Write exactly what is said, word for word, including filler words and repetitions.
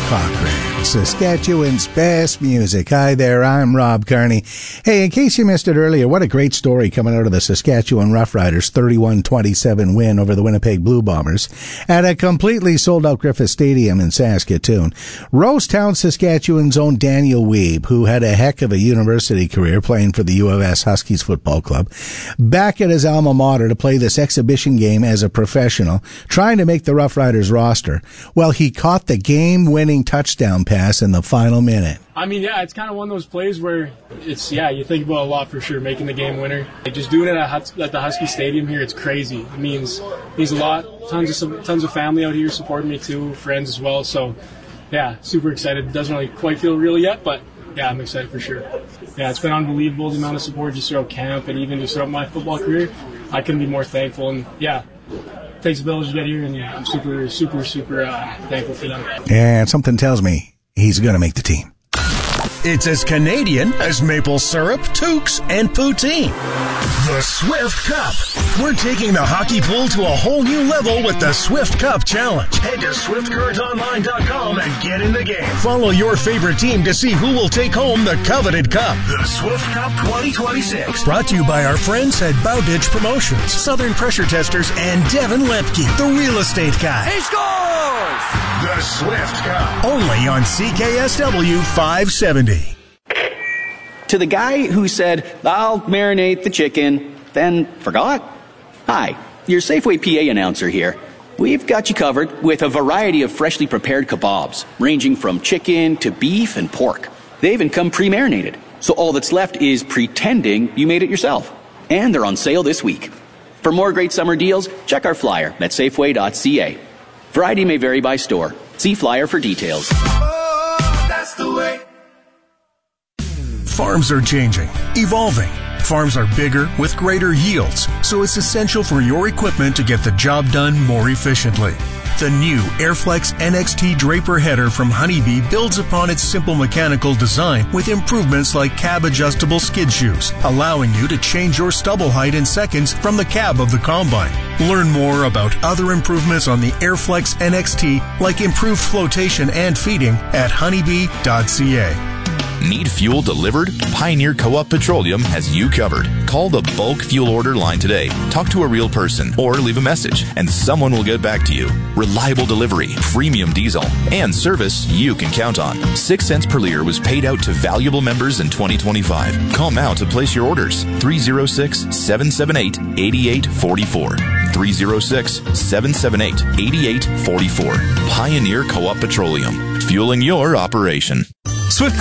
Cochrane, Saskatchewan's best music. Hi there, I'm Rob Carney. Hey, in case you missed it earlier, what a great story coming out of the Saskatchewan Roughriders' thirty-one twenty-seven win over the Winnipeg Blue Bombers at a completely sold-out Griffith Stadium in Saskatoon. Rosetown, Saskatchewan's own Daniel Wiebe, who had a heck of a university career playing for the U of S Huskies Football Club, back at his alma mater to play this exhibition game as a professional, trying to make the Roughriders roster. Well, he caught the game-winning touchdown pass in the final minute. I mean, yeah, it's kind of one of those plays where it's, yeah, you think about a lot for sure, making the game winner. Like just doing it at, Hus- at the Husky Stadium here, it's crazy. It means means a lot. Tons of tons of family out here supporting me too, friends as well. So, yeah, super excited. It doesn't really quite feel real yet, but yeah, I'm excited for sure. Yeah, it's been unbelievable, the amount of support just throughout camp and even just throughout my football career. I couldn't be more thankful, and yeah, it takes a village to get here, and yeah, I'm super, super, super uh, thankful for them. And something tells me he's going to make the team. It's as Canadian as maple syrup, toques, and poutine. The Swift Cup. We're taking the hockey pool to a whole new level with the Swift Cup Challenge. Head to swift current online dot com and get in the game. Follow your favorite team to see who will take home the coveted cup. The Swift Cup twenty twenty-six. Brought to you by our friends at Bowditch Promotions, Southern Pressure Testers, and Devin Lepke, the real estate guy. He scores! The Swift Cup. Only on C K S W five seventy. To the guy who said, I'll marinate the chicken, then forgot. Hi, your Safeway P A announcer here. We've got you covered with a variety of freshly prepared kebabs, ranging from chicken to beef and pork. They even come pre-marinated, so all that's left is pretending you made it yourself. And they're on sale this week. For more great summer deals, check our flyer at safeway dot c a. Variety may vary by store. See flyer for details. Oh, that's the way. Farms are changing, evolving. Farms are bigger with greater yields, so it's essential for your equipment to get the job done more efficiently. The new Airflex N X T Draper header from Honeybee builds upon its simple mechanical design with improvements like cab-adjustable skid shoes, allowing you to change your stubble height in seconds from the cab of the combine. Learn more about other improvements on the Airflex N X T, like improved flotation and feeding, at honeybee dot c a. Need fuel delivered? Pioneer Co-op Petroleum has you covered. Call the bulk fuel order line today. Talk to a real person or leave a message, and someone will get back to you. Reliable delivery, premium diesel, and service you can count on. Six cents per liter was paid out to valuable members in twenty twenty-five. Call now to place your orders. three oh six, seven seven eight, eight eight four four. three oh six, seven seven eight, eight eight four four. Pioneer Co-op Petroleum. Fueling your operation. Swift